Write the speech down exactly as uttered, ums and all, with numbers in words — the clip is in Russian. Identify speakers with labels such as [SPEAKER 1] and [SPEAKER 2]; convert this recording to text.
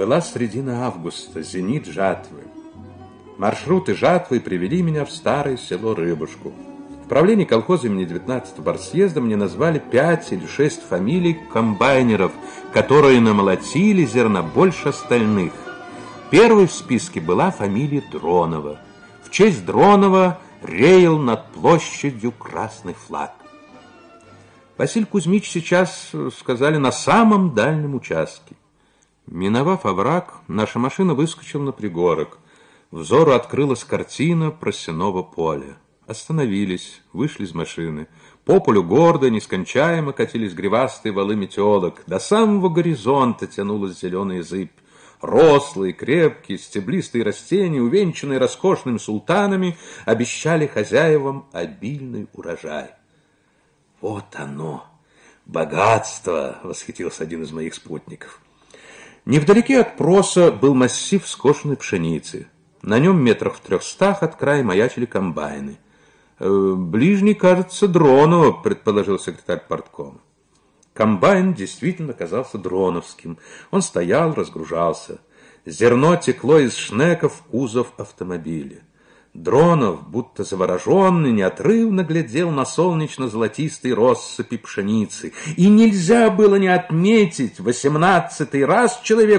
[SPEAKER 1] Была середина августа, зенит жатвы. Маршруты жатвы привели меня в старое село Рыбушку. В правлении колхоза имени девятнадцатого партсъезда мне назвали пять или шесть фамилий комбайнеров, которые намолотили зерна больше остальных. Первой в списке была фамилия Дронова. В честь Дронова реял над площадью красный флаг. Василий Кузьмич сейчас, сказали, на самом дальнем участке. Миновав овраг, наша машина выскочила на пригорок. Взору открылась картина просеного поля. Остановились, вышли из машины. По полю гордо, нескончаемо катились гривастые валы метелок. До самого горизонта тянулась зеленая зыбь. Рослые, крепкие, стеблистые растения, увенчанные роскошными султанами, обещали хозяевам обильный урожай. «Вот оно, богатство!» — восхитился один из моих спутников. Невдалеке от проса был массив скошенной пшеницы. На нем метрах в трехстах от края маячили комбайны. «Ближний, кажется, Дронова», — предположил секретарь парткома. Комбайн действительно казался дроновским. Он стоял, разгружался. Зерно текло из шнека в кузов автомобиля. Дронов, будто завороженный, неотрывно глядел на солнечно-золотистые россыпи пшеницы. И нельзя было не отметить, восемнадцатый раз человек